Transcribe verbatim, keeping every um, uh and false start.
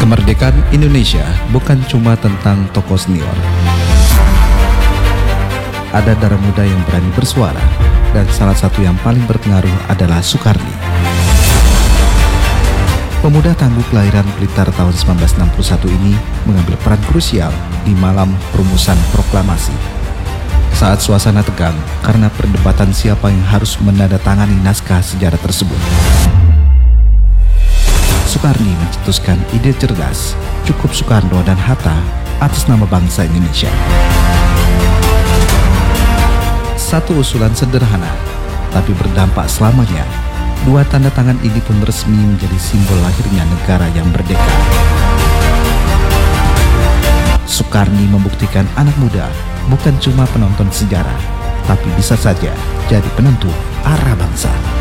Kemerdekaan Indonesia bukan cuma tentang tokoh senior. Ada darah muda yang berani bersuara, dan salah satu yang paling berpengaruh adalah Soekarni. Pemuda tangguh kelahiran Blitar tahun seribu sembilan ratus enam puluh satu ini mengambil peran krusial di malam perumusan proklamasi. Saat suasana tegang karena perdebatan siapa yang harus menandatangani naskah sejarah tersebut, Soekarni mencetuskan ide cerdas, cukup Soekarno dan Hatta atas nama bangsa Indonesia. Satu usulan sederhana, tapi berdampak selamanya. Dua tanda tangan ini pun resmi menjadi simbol lahirnya negara yang merdeka. Soekarni membuktikan anak muda bukan cuma penonton sejarah, tapi bisa saja jadi penentu arah bangsa.